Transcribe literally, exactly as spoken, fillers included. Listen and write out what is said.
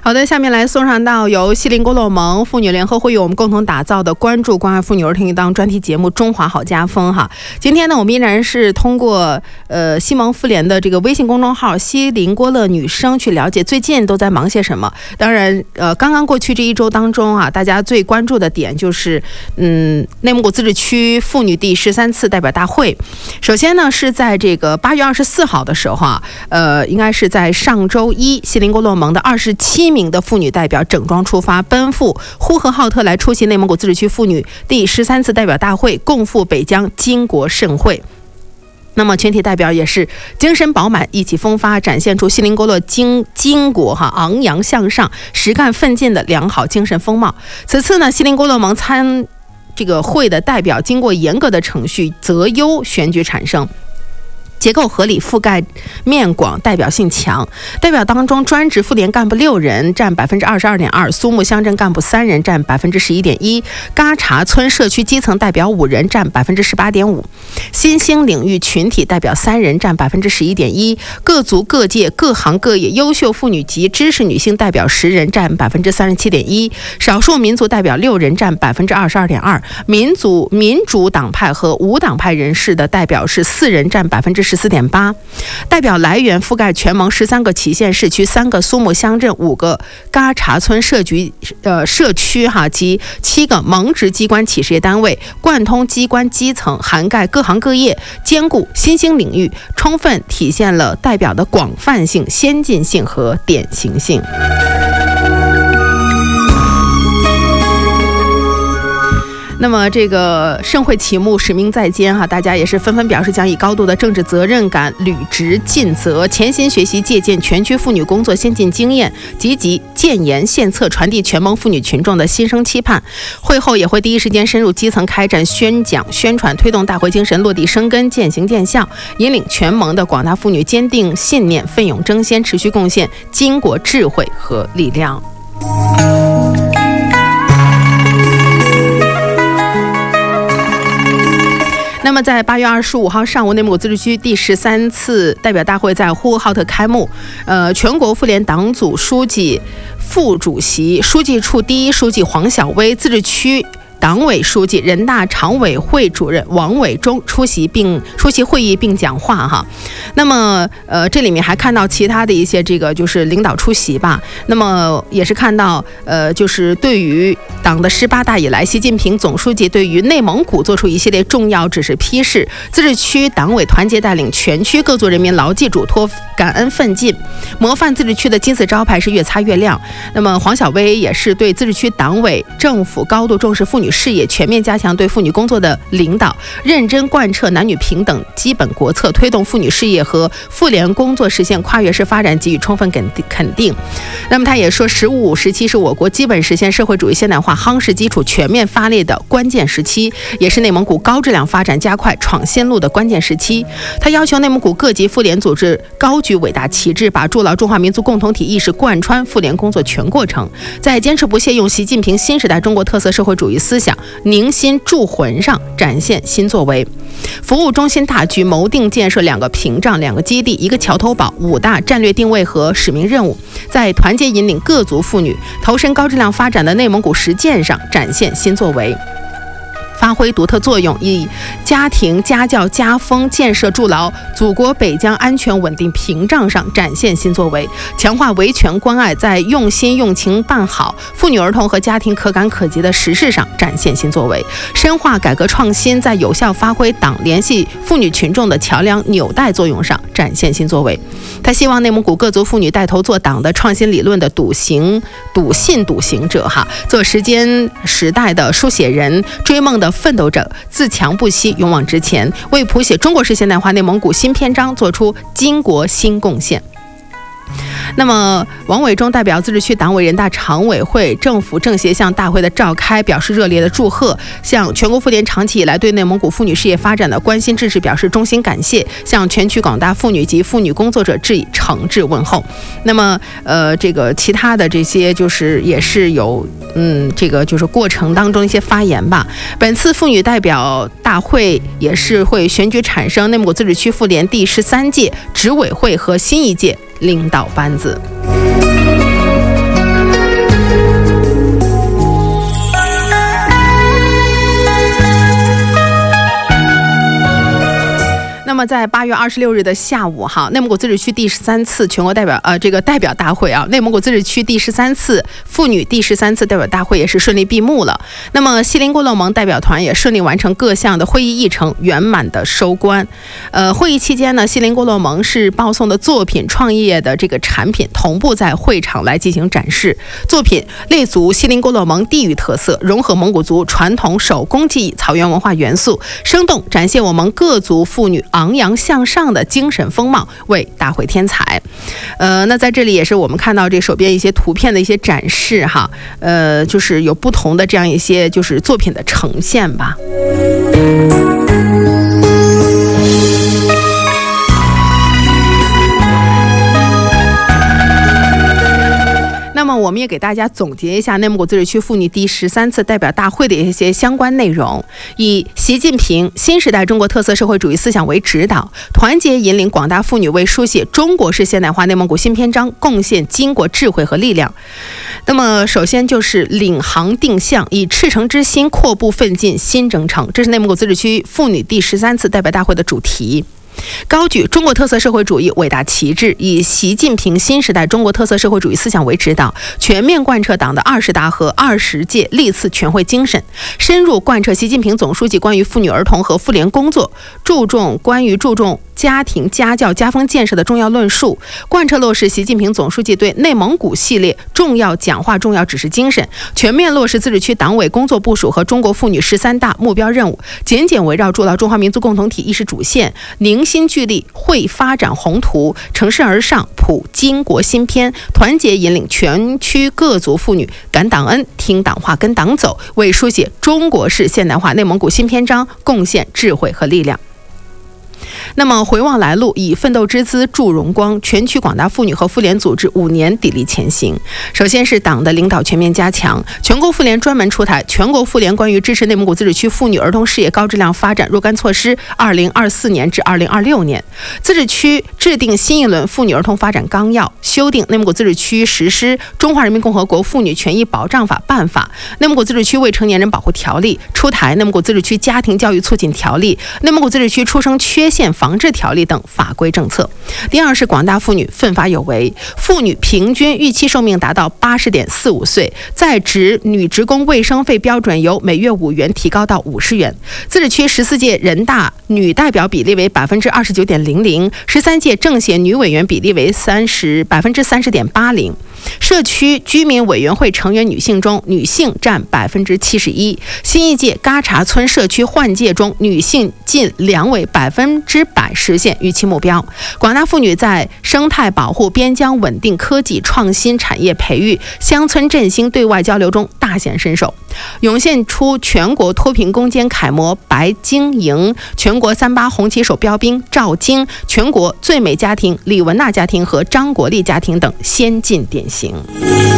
好的，下面来送上到由西林郭勒盟妇女联合会与我们共同打造的关注关爱妇女儿童一档专题节目《中华好家风》哈。今天呢，我们依然是通过呃西盟妇联的这个微信公众号西林郭勒女生去了解最近都在忙些什么。当然，呃，刚刚过去这一周当中啊，大家最关注的点就是嗯内蒙古自治区妇女第十三次代表大会。首先呢，是在这个八月二十四号的时候啊，呃，应该是在上周一，西林郭勒盟的二十七名的妇女代表整装出发，奔赴呼和浩特来出席内蒙古自治区妇女第十三次代表大会，共赴北疆巾帼盛会。那么全体代表也是精神饱满，意气风发，展现出西林郭勒巾巾帼哈昂扬向上、实干奋进的良好精神风貌。此次呢，西林郭勒盟参这个会的代表经过严格的程序择优选举产生。结构合理，覆盖面广，代表性强。代表当中，专职妇联干部六人，占百分之二十二点二；苏木乡镇干部三人，占百分之十一点一；嘎查村社区基层代表五人，占百分之十八点五；新兴领域群体代表三人，占百分之十一点一；各族各界各行各业优秀妇女及知识女性代表十人，占百分之三十七点一；少数民族代表六人，占百分之二十二点二；民族民主党派和无党派人士的代表是四人，占百分之十四点八。代表来源覆盖全盟十三个祁县市区、三个苏木乡镇、五个嘎查村社局呃社区哈及七个盟直机关企事业单位，贯通机关基层，涵盖各行各业，兼顾新兴领域，充分体现了代表的广泛性、先进性和典型性。那么这个盛会启幕，使命在肩哈，大家也是纷纷表示将以高度的政治责任感履职尽责，潜心学习借鉴全区妇女工作先进经验，积极建言献策，传递全盟妇女群众的心声期盼。会后也会第一时间深入基层开展宣讲宣传，推动大会精神落地生根、践行见效，引领全盟的广大妇女坚定信念，奋勇争先，持续贡献巾帼智慧和力量。那么在八月二十五号上午，内蒙古自治区第十三次代表大会在呼和浩特开幕。呃，全国妇联党组书记、副主席、书记处第一书记黄晓薇，自治区党委书记、人大常委会主任王伟忠出席并出席会议并讲话哈。那么呃，这里面还看到其他的一些这个就是领导出席吧。那么也是看到呃，就是对于党的十八大以来，习近平总书记对于内蒙古做出一系列重要指示批示，自治区党委团结带领全区各族人民牢记嘱托，感恩奋进，模范自治区的金字招牌是越擦越亮。那么黄晓薇也是对自治区党委政府高度重视妇女事业，全面加强对妇女工作的领导，认真贯彻男女平等基本国策，推动妇女事业和妇联工作实现跨越式发展给予充分肯定。那么他也说，十五时期是我国基本实现社会主义现代化夯实基础全面发力的关键时期，也是内蒙古高质量发展加快闯新路的关键时期。他要求内蒙古各级妇联组织高举伟大旗帜，把筑牢中华民族共同体意识贯穿妇联工作全过程，在坚持不懈用习近平新时代中国特色社会主义思想凝心铸魂上展现新作为。服务中心大局，谋定建设两个屏障、两个基地、一个桥头堡五大战略定位和使命任务，在团结引领各族妇女投身高质量发展的内蒙古实践上展现新作为，发挥独特作用，以家庭、家教、家风建设筑牢祖国北疆安全稳定屏障上展现新作为，强化维权关爱，在用心用情办好妇女儿童和家庭可感可及的实事上展现新作为，深化改革创新，在有效发挥党联系妇女群众的桥梁纽带作用上展现新作为。他希望内蒙古各族妇女带头做党的创新理论的笃行、笃信、笃行者哈，做时间时代的书写人，追梦的奋斗者，自强不息，勇往直前，为谱写中国式现代化内蒙古新篇章做出巾帼新贡献。那么王伟忠代表自治区党委、人大常委会、政府政协向大会的召开表示热烈的祝贺，向全国妇联长期以来对内蒙古妇女事业发展的关心支持表示衷心感谢，向全区广大妇女及妇女工作者致以诚挚问候。那么呃，这个其他的这些就是也是有嗯，这个就是过程当中一些发言吧。本次妇女代表大会也是会选举产生内蒙古自治区妇联第十三届执委会和新一届领导班子。 么在八月二十六日的下午哈，内蒙古自治区第十三次全国代表呃这个代表大会啊，内蒙古自治区第十三次妇女第十三次代表大会也是顺利闭幕了。那么锡林郭勒盟代表团也顺利完成各项的会议议程，圆满的收官。呃，会议期间呢，锡林郭勒盟是报送的作品创业的这个产品同步在会场来进行展示，作品立足锡林郭勒盟地域特色，融合蒙古族传统手工技艺、草原文化元素，生动展现我们各族妇女昂扬向上的精神风貌，为大会添彩。呃，那在这里也是我们看到这手边一些图片的一些展示哈，呃，就是有不同的这样一些就是作品的呈现吧。那么我们也给大家总结一下内蒙古自治区妇女第十三次代表大会的一些相关内容，以习近平新时代中国特色社会主义思想为指导，团结引领广大妇女为书写中国式现代化内蒙古新篇章贡献巾帼智慧和力量。那么首先就是领航定向，以赤诚之心阔步奋进新征程，这是内蒙古自治区妇女第十三次代表大会的主题。高举中国特色社会主义伟大旗帜，以习近平新时代中国特色社会主义思想为指导，全面贯彻党的二十大和二十届历次全会精神，深入贯彻习近平总书记关于妇女儿童和妇联工作，注重关于注重家庭家教家风建设的重要论述，贯彻落实习近平总书记对内蒙古系列重要讲话重要指示精神，全面落实自治区党委工作部署和中国妇女十三大目标任务，紧紧围绕筑牢中华民族共同体意识主线，凝心聚力绘发展宏图，乘势而上谱巾帼新篇，团结引领全区各族妇女感党恩听党话跟党走，为书写中国式现代化内蒙古新篇章贡献智慧和力量。那么回望来路，以奋斗之姿铸荣光，全区广大妇女和妇联组织五年砥砺前行。首先是党的领导全面加强，全国妇联专门出台《全国妇联关于支持内蒙古自治区妇女儿童事业高质量发展若干措施（二零二四年至二零二六年）》，自治区制定新一轮妇女儿童发展纲要，修订内蒙古自治区实施《中华人民共和国妇女权益保障法》办法、内蒙古自治区未成年人保护条例，出台内蒙古自治区家庭教育促进条例、内蒙古自治区出生缺陷防治条例等法规政策。第二是广大妇女奋发有为，妇女平均预期寿命达到八十点四五岁，在职女职工卫生费标准由每月五元提高到五十元。自治区十四届人大女代表比例为百分之二十九点零零，十三届政协女委员比例为三十百分之三十点八零。社区居民委员会成员女性中，女性占百分之七十一。新一届嘎查村社区换届中，女性近两为百分之百实现预期目标。广大妇女在生态保护、边疆稳定、科技创新、产业培育、乡村振兴、对外交流中大显身手，涌现出全国脱贫攻坚楷模白晶莹、全国三八红旗手标兵赵晶、全国最美家庭李文娜家庭和张国立家庭等先进典型。